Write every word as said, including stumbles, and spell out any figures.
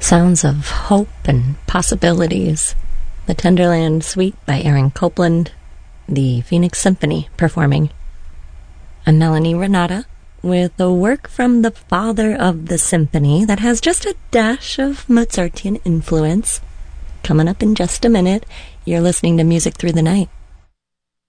Sounds of hope and possibilities. The Tenderland Suite by Aaron Copland, the Phoenix Symphony performing. I'm Melanie Renata with a work from the father of the symphony that has just a dash of Mozartian influence. Coming up in just a minute, you're listening to Music Through the Night